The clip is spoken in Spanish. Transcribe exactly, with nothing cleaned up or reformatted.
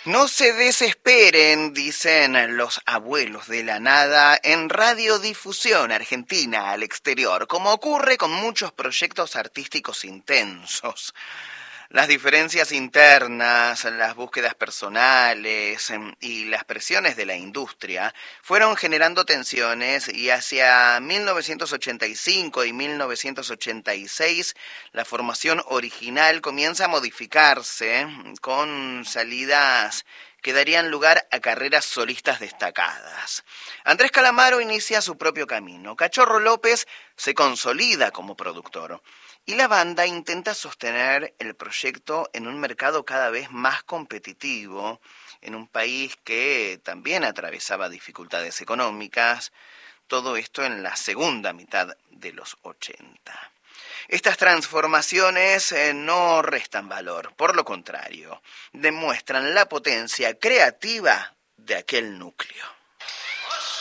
No se desesperen, dicen los abuelos de la nada, en radiodifusión argentina al exterior, como ocurre con muchos proyectos artísticos intensos. Las diferencias internas, las búsquedas personales y las presiones de la industria fueron generando tensiones y hacia mil novecientos ochenta y cinco y mil novecientos ochenta y seis la formación original comienza a modificarse con salidas que darían lugar a carreras solistas destacadas. Andrés Calamaro inicia su propio camino. Cachorro López se consolida como productor. Y la banda intenta sostener el proyecto en un mercado cada vez más competitivo, en un país que también atravesaba dificultades económicas, todo esto en la segunda mitad de los ochenta. Estas transformaciones eh, no restan valor, por lo contrario, demuestran la potencia creativa de aquel núcleo.